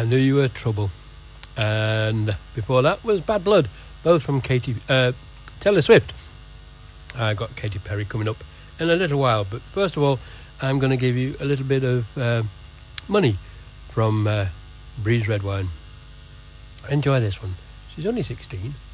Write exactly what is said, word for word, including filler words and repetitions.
I Knew You Were Trouble. And before that was Bad Blood, both from Katy uh, Taylor Swift. I got Katy Perry coming up in a little while, but first of all, I'm going to give you a little bit of uh, money from uh, Breeze Red Wine. Enjoy this one. She's only sixteen.